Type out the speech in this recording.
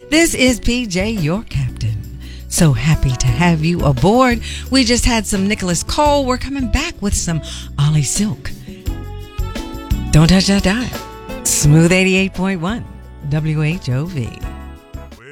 This is PJ, your captain. So happy to have you aboard. We just had some Nicholas Cole. We're coming back with some Ollie Silk. Don't touch that dial. Smooth 88.1 WHOV.